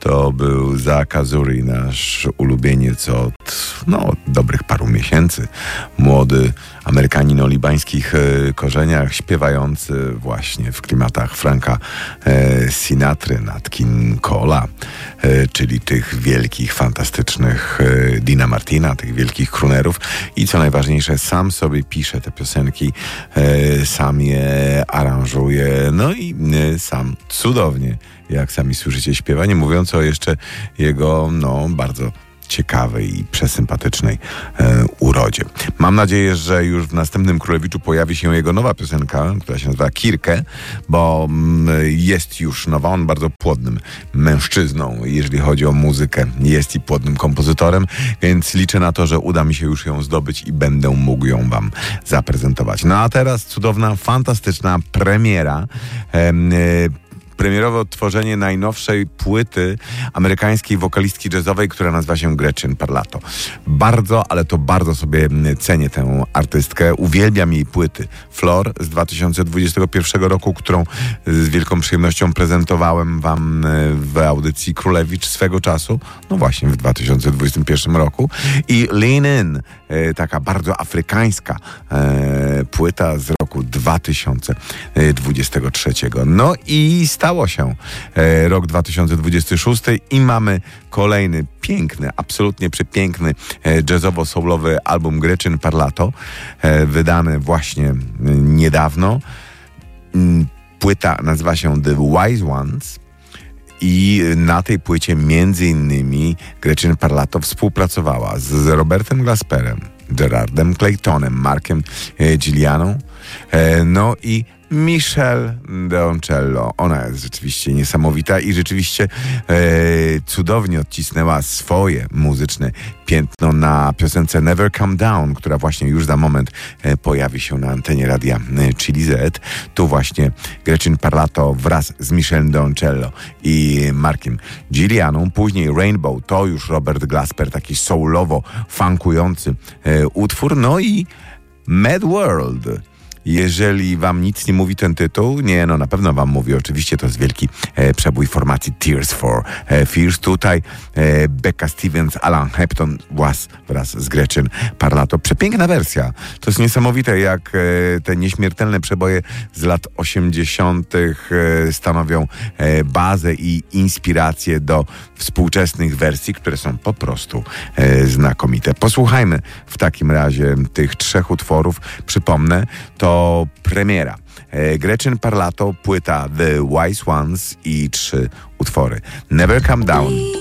To był Zack Azuri, nasz ulubieniec od dobrych paru miesięcy. Młody Amerykanin o libańskich korzeniach, śpiewający właśnie w klimatach Franka Sinatry, Nat King Cole'a, czyli tych wielkich, fantastycznych Dina Martina, tych wielkich croonerów. I co najważniejsze, sam sobie pisze te piosenki, sam je aranżuje, no i sam cudownie, jak sami słyszycie, śpiewa, nie mówiąc o jeszcze jego bardzo ciekawej i przesympatycznej urodzie. Mam nadzieję, że już w następnym Królewiczu pojawi się jego nowa piosenka, która się nazywa Kirke, bo jest już nowa. On bardzo płodnym mężczyzną, jeżeli chodzi o muzykę. Jest i płodnym kompozytorem, więc liczę na to, że uda mi się już ją zdobyć i będę mógł ją wam zaprezentować. No a teraz cudowna, fantastyczna premiera. Premierowe odtworzenie najnowszej płyty amerykańskiej wokalistki jazzowej, która nazywa się Gretchen Parlato. Bardzo, ale to bardzo sobie cenię tę artystkę. Uwielbiam jej płyty. Floor z 2021 roku, którą z wielką przyjemnością prezentowałem wam w audycji Królewicz swego czasu. No właśnie, w 2021 roku. I Lean In, taka bardzo afrykańska płyta z roku 2023. No i stało się rok 2026 i mamy kolejny piękny, absolutnie przepiękny jazzowo-soulowy album Gretchen Parlato, wydany właśnie niedawno. Płyta nazywa się The Wise Ones i na tej płycie między innymi Gretchen Parlato współpracowała z Robertem Glasperem, Gerardem Claytonem, Markiem Giulianą, no i Michelle Deoncello. Ona jest rzeczywiście niesamowita i rzeczywiście cudownie odcisnęła swoje muzyczne piętno na piosence Never Come Down, która właśnie już za moment pojawi się na antenie radia Chili Z. Tu właśnie Gretchen Parlato wraz z Michelle Deoncello i Markiem Giulianą. Później Rainbow, to już Robert Glasper, taki soulowo funkujący utwór. No i Mad World. Jeżeli wam nic nie mówi ten tytuł, na pewno wam mówi. Oczywiście to jest wielki przebój formacji Tears for Fears. Tutaj Becca Stevens, Alan Hepton wraz z Gretchen Parlato. Przepiękna wersja. To jest niesamowite, jak te nieśmiertelne przeboje z lat 80. stanowią bazę i inspirację do współczesnych wersji, które są po prostu znakomite. Posłuchajmy w takim razie tych trzech utworów. Przypomnę, to premiera Gretchen Parlato, płyta The Wise Ones i 3 utwory. Never Come Down,